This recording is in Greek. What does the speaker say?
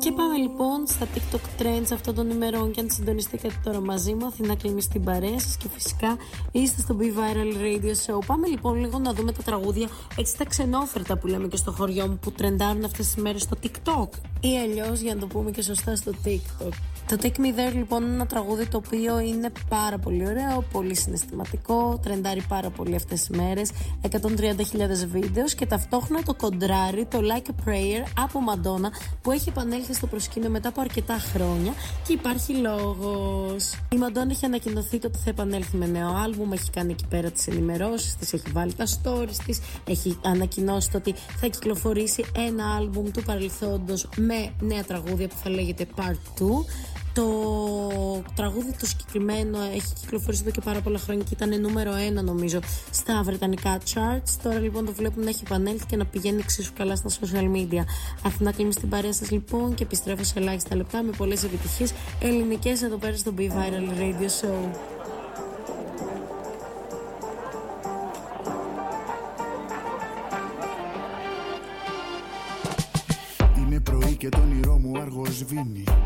Και πάμε λοιπόν στα TikTok trends αυτών των ημερών. Και αν συντονιστήκατε τώρα μαζί μου, Αθηνά Κλιμή στην παρέα σας. Και φυσικά είστε στο Be Viral Radio Show. Πάμε λοιπόν λίγο να δούμε τα τραγούδια, έτσι τα ξενόφερτα που λέμε και στο χωριό μου, που τρεντάρουν αυτές τις μέρες στο TikTok. Ή αλλιώς, για να το πούμε και σωστά, στο TikTok. Το Take Me There λοιπόν είναι ένα τραγούδι το οποίο είναι πάρα πολύ ωραίο, πολύ συναισθηματικό, τρεντάρει πάρα πολύ αυτές τις μέρες, 130.000 βίντεο, και ταυτόχρονα το κοντράρει το Like a Prayer από Madonna, που έχει επανέλθει στο προσκήνιο μετά από αρκετά χρόνια και υπάρχει λόγος. Η Madonna έχει ανακοινωθεί ότι θα επανέλθει με νέο άλμπουμ, έχει κάνει εκεί πέρα τις ενημερώσεις της, έχει βάλει τα stories της, έχει ανακοινώσει ότι θα κυκλοφορήσει ένα άλμπουμ του παρελθόντος με νέα τραγούδια που θα λέγεται Part 2. Το τραγούδι το συγκεκριμένο έχει κυκλοφορήσει εδώ και πάρα πολλά χρόνια και ήταν νούμερο 1 νομίζω στα βρετανικά charts. Τώρα λοιπόν το βλέπουμε να έχει επανέλθει και να πηγαίνει εξίσου καλά στα social media. Αθηνά Κλιμή στην παρέα σας λοιπόν και επιστρέφω σε ελάχιστα λεπτά με πολλές επιτυχίες ελληνικές εδώ πέρα στο Be Viral Radio Show. Είναι πρωί και το όνειρό μου αργό σβήνει.